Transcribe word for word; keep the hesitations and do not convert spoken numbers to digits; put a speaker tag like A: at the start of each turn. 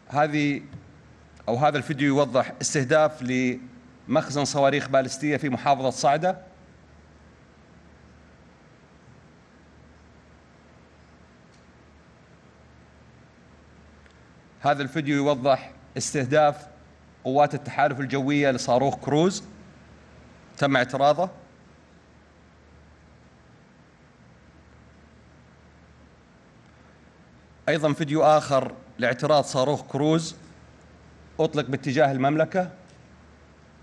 A: هذه أو هذا الفيديو يوضح استهداف لمخزن صواريخ باليستية في محافظة صعدة. هذا الفيديو يوضح استهداف قوات التحالف الجوية لصاروخ كروز تم اعتراضه. أيضا فيديو آخر لاعتراض صاروخ كروز أطلق باتجاه المملكة.